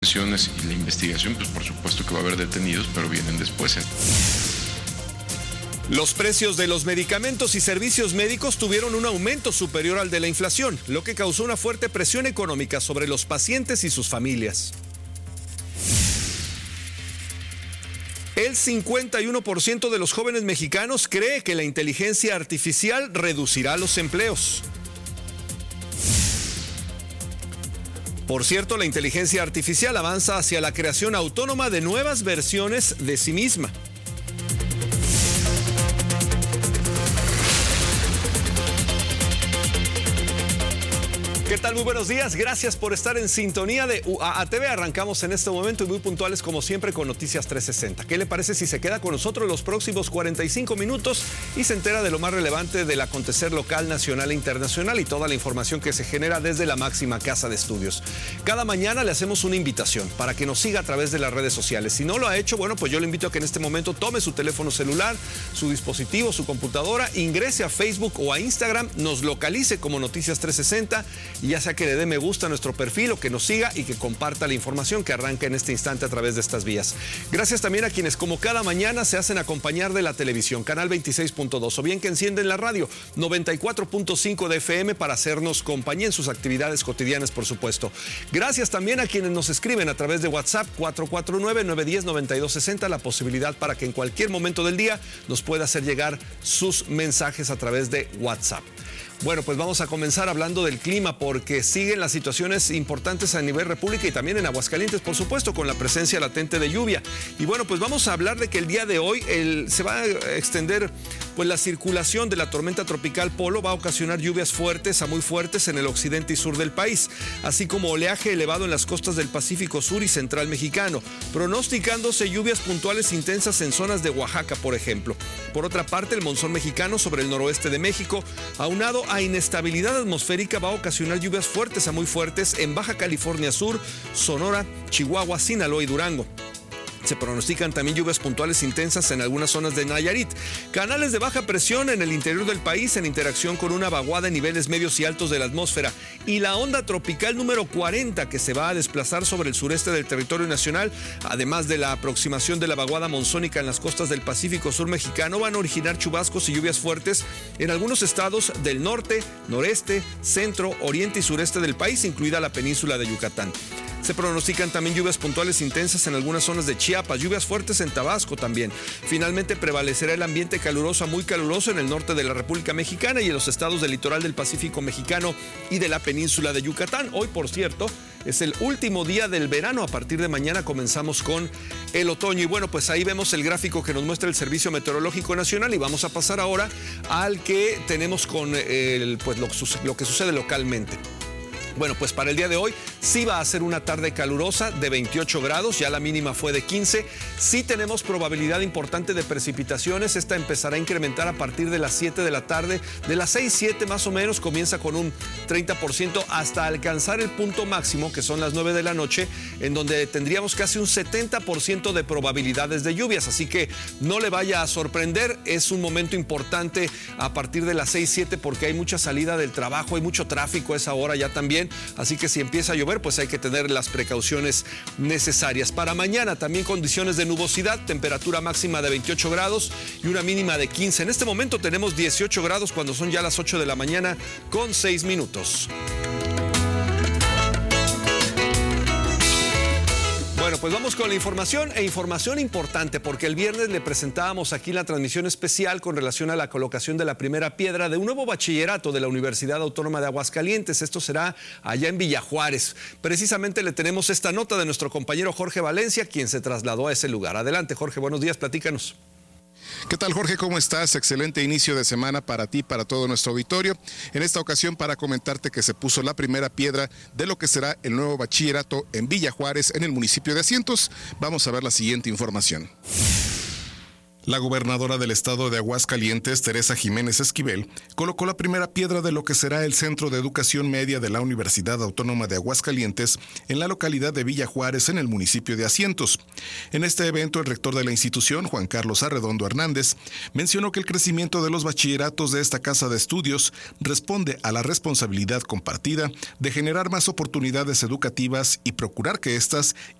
Y la investigación, pues por supuesto que va a haber detenidos, pero vienen después. Los precios de los medicamentos y servicios médicos tuvieron un aumento superior al de la inflación, lo que causó una fuerte presión económica sobre los pacientes y sus familias. El 51% de los jóvenes mexicanos cree que la inteligencia artificial reducirá los empleos. Por cierto, la inteligencia artificial avanza hacia la creación autónoma de nuevas versiones de sí misma. ¿Qué tal? Muy buenos días. Gracias por estar en sintonía de UAA TV. Arrancamos en este momento y muy puntuales como siempre con Noticias 360. ¿Qué le parece si se queda con nosotros los próximos 45 minutos y se entera de lo más relevante del acontecer local, nacional e internacional y toda la información que se genera desde la máxima casa de estudios? Cada mañana le hacemos una invitación para que nos siga a través de las redes sociales. Si no lo ha hecho, bueno, pues yo le invito a que en este momento tome su teléfono celular, su dispositivo, su computadora, ingrese a Facebook o a Instagram, nos localice como Noticias 360 y ya sea que le dé me gusta a nuestro perfil o que nos siga y que comparta la información que arranca en este instante a través de estas vías. Gracias también a quienes como cada mañana se hacen acompañar de la televisión, canal 26.2, o bien que encienden la radio 94.5 de FM para hacernos compañía en sus actividades cotidianas, por supuesto. Gracias también a quienes nos escriben a través de WhatsApp 449-910-9260, la posibilidad para que en cualquier momento del día nos pueda hacer llegar sus mensajes a través de WhatsApp. Bueno, pues vamos a comenzar hablando del clima porque siguen las situaciones importantes a nivel república y también en Aguascalientes, por supuesto, con la presencia latente de lluvia. Y bueno, pues vamos a hablar de que el día de hoy se va a extender pues la circulación de la tormenta tropical Polo, va a ocasionar lluvias fuertes a muy fuertes en el occidente y sur del país, así como oleaje elevado en las costas del Pacífico Sur y Central mexicano, pronosticándose lluvias puntuales intensas en zonas de Oaxaca, por ejemplo. Por otra parte, el monzón mexicano sobre el noroeste de México, aunado a inestabilidad atmosférica, va a ocasionar lluvias fuertes a muy fuertes en Baja California Sur, Sonora, Chihuahua, Sinaloa y Durango. Se pronostican también lluvias puntuales intensas en algunas zonas de Nayarit. Canales de baja presión en el interior del país en interacción con una vaguada en niveles medios y altos de la atmósfera. Y la onda tropical número 40 que se va a desplazar sobre el sureste del territorio nacional, además de la aproximación de la vaguada monzónica en las costas del Pacífico Sur mexicano, van a originar chubascos y lluvias fuertes en algunos estados del norte, noreste, centro, oriente y sureste del país, incluida la península de Yucatán. Se pronostican también lluvias puntuales intensas en algunas zonas de Chiapas, lluvias fuertes en Tabasco también. Finalmente prevalecerá el ambiente caluroso a muy caluroso en el norte de la República Mexicana y en los estados del litoral del Pacífico mexicano y de la península de Yucatán. Hoy, por cierto, es el último día del verano. A partir de mañana comenzamos con el otoño. Y bueno, pues ahí vemos el gráfico que nos muestra el Servicio Meteorológico Nacional y vamos a pasar ahora al que tenemos con lo que sucede localmente. Bueno, pues para el día de hoy sí va a ser una tarde calurosa de 28 grados, ya la mínima fue de 15. Sí tenemos probabilidad importante de precipitaciones, esta empezará a incrementar a partir de las 7 de la tarde, de las 6, 7 más o menos, comienza con un 30% hasta alcanzar el punto máximo, que son las 9 de la noche, en donde tendríamos casi un 70% de probabilidades de lluvias, así que no le vaya a sorprender, es un momento importante a partir de las 6, 7 porque hay mucha salida del trabajo, hay mucho tráfico a esa hora ya también. Así que si empieza a llover, pues hay que tener las precauciones necesarias. Para mañana también condiciones de nubosidad, temperatura máxima de 28 grados y una mínima de 15. En este momento tenemos 18 grados cuando son ya las 8 de la mañana con 6 minutos. Bueno, pues vamos con la información importante porque el viernes le presentábamos aquí la transmisión especial con relación a la colocación de la primera piedra de un nuevo bachillerato de la Universidad Autónoma de Aguascalientes. Esto será allá en Villa Juárez. Precisamente le tenemos esta nota de nuestro compañero Jorge Valencia, quien se trasladó a ese lugar. Adelante, Jorge, buenos días, platícanos. ¿Qué tal, Jorge? ¿Cómo estás? Excelente inicio de semana para ti, para todo nuestro auditorio. En esta ocasión para comentarte que se puso la primera piedra de lo que será el nuevo bachillerato en Villa Juárez, en el municipio de Asientos. Vamos a ver la siguiente información. La gobernadora del estado de Aguascalientes, Teresa Jiménez Esquivel, colocó la primera piedra de lo que será el Centro de Educación Media de la Universidad Autónoma de Aguascalientes en la localidad de Villa Juárez, en el municipio de Asientos. En este evento, el rector de la institución, Juan Carlos Arredondo Hernández, mencionó que el crecimiento de los bachilleratos de esta casa de estudios responde a la responsabilidad compartida de generar más oportunidades educativas y procurar que éstas